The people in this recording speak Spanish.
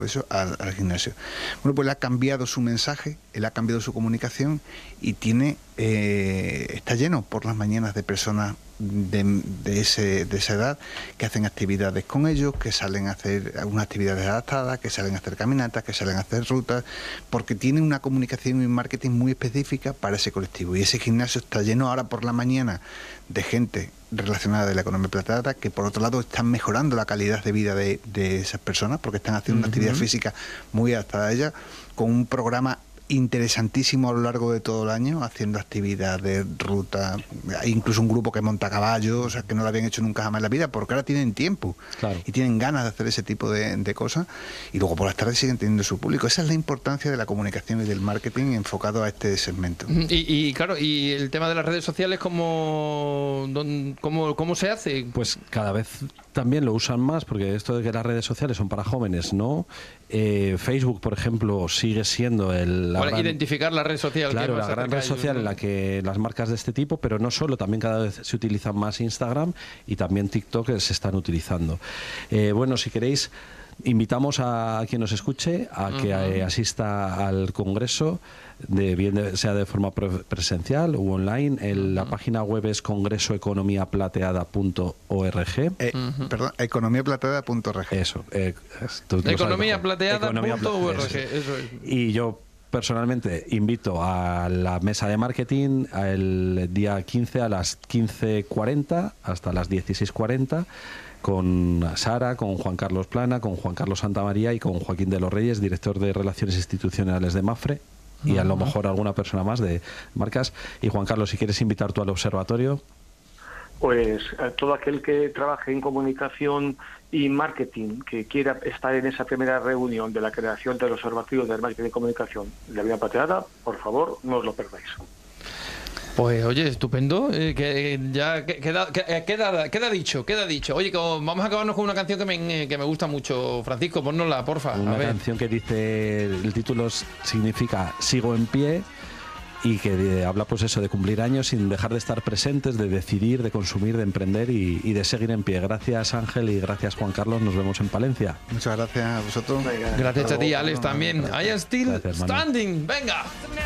eso al gimnasio. Bueno, pues él ha cambiado su mensaje, él ha cambiado su comunicación y está lleno por las mañanas de personas de esa edad que hacen actividades con ellos, que salen a hacer algunas actividades adaptadas, que salen a hacer caminatas, que salen a hacer rutas, porque tienen una comunicación y un marketing muy específica para ese colectivo. Y ese gimnasio está lleno ahora por la mañana de gente relacionada de la economía plateada, que por otro lado están mejorando la calidad de vida de esas personas, porque están haciendo una actividad física muy adaptada a ella, con un programa interesantísimo a lo largo de todo el año, haciendo actividades, ruta, hay incluso un grupo que monta caballos, o sea, que no lo habían hecho nunca jamás en la vida, porque ahora tienen tiempo y tienen ganas de hacer ese tipo de cosas, y luego por las tardes siguen teniendo su público. Esa es la importancia de la comunicación y del marketing enfocado a este segmento. Y claro, y el tema de las redes sociales, ¿cómo se hace? Pues cada vez también lo usan más, porque esto de que las redes sociales son para jóvenes, ¿no? Facebook, por ejemplo, sigue siendo identificar la red social. Claro, la gran red social en la que las marcas de este tipo, pero no solo, también cada vez se utilizan más Instagram y también TikTok se están utilizando. Bueno, si queréis, invitamos a quien nos escuche a que asista al congreso, sea de forma presencial u online. La página web es congresoeconomiaplateada.org. Perdón, economiaplateada.org. Eso. Economiaplateada.org. Eso es. Y yo personalmente invito a la mesa de marketing el día 15 a las 15:40 hasta las 16:40, con Sara, con Juan Carlos Plana, con Juan Carlos Santamaría y con Joaquín de los Reyes, director de Relaciones Institucionales de Mafre, y a lo mejor alguna persona más de marcas. Y Juan Carlos, si quieres invitar tú al observatorio. Pues todo aquel que trabaje en comunicación y marketing, que quiera estar en esa primera reunión de la creación del observatorio del marketing y comunicación de la Vida Plateada, por favor, no os lo perdáis. Pues oye, estupendo, que ya queda dicho. Oye, vamos a acabarnos con una canción que me gusta mucho. Francisco, ponnosla, porfa. Una canción que dice, el título significa Sigo en pie, y que habla pues eso, de cumplir años sin dejar de estar presentes, de decidir, de consumir, de emprender y de seguir en pie. Gracias, Ángel, y gracias, Juan Carlos. Nos vemos en Palencia. Muchas gracias a vosotros. Gracias a ti, Alex, también. I am still standing. Venga.